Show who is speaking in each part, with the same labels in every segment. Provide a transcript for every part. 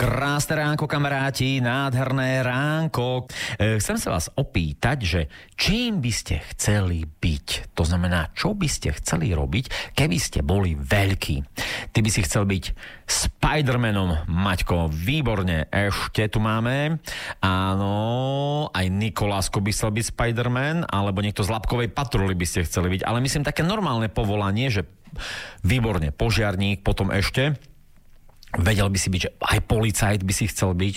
Speaker 1: Krásne ránko, kamaráti, nádherné ránko. Chcem sa vás opýtať, že čím by ste chceli byť? To znamená, čo by ste chceli robiť, keby ste boli veľkí? Ty by si chcel byť Spidermanom, Maťko, výborne, ešte tu máme. Áno, aj Nikolásko by chcel byť Spiderman, alebo niekto z Labkovej patruly by ste chceli byť, ale myslím také normálne povolanie, že výborne, požiarník, potom ešte... Vedel by si byť, že aj policajt by si chcel byť.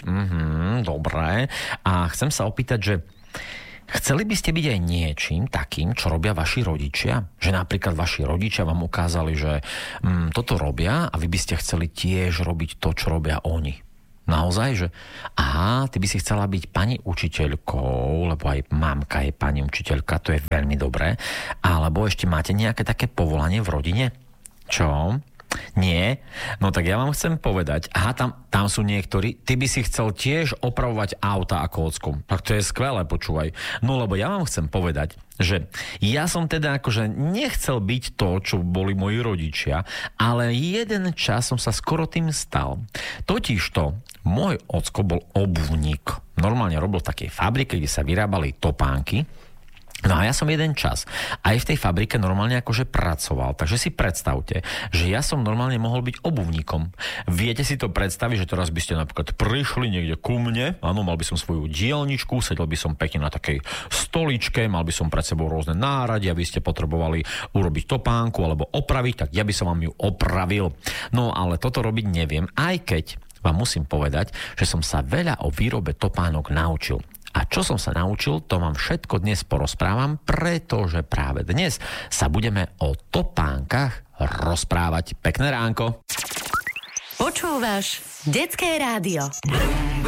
Speaker 1: Dobré. A chcem sa opýtať, že chceli by ste byť aj niečím takým, čo robia vaši rodičia? Že napríklad vaši rodičia vám ukázali, že toto robia a vy by ste chceli tiež robiť to, čo robia oni. Naozaj, že aha, ty by si chcela byť pani učiteľkou, lebo aj mamka je pani učiteľka, to je veľmi dobré. Alebo ešte máte nejaké také povolanie v rodine? Čo? Nie? No tak ja vám chcem povedať, aha, tam sú niektorí, ty by si chcel tiež opravovať auta ako ocko. Tak to je skvelé, počúvaj. No lebo ja vám chcem povedať, že ja som teda akože nechcel byť to, čo boli moji rodičia, ale jeden čas som sa skoro tým stal. Totižto, môj ocko bol obuvník. Normálne robil v takej fabrike, kde sa vyrábali topánky. No a ja som jeden čas aj v tej fabrike normálne akože pracoval, takže si predstavte, že ja som normálne mohol byť obuvníkom. Viete si to predstaviť, že teraz by ste napríklad prišli niekde ku mne, áno, mal by som svoju dielničku, sedel by som pekne na takej stoličke, mal by som pred sebou rôzne nárady, aby ste potrebovali urobiť topánku alebo opraviť, tak ja by som vám ju opravil. No ale toto robiť neviem, aj keď vám musím povedať, že som sa veľa o výrobe topánok naučil. A čo som sa naučil, to vám všetko dnes porozprávam, pretože práve dnes sa budeme o topánkach rozprávať. Pekné ránko.
Speaker 2: Počúvaš Detské rádio.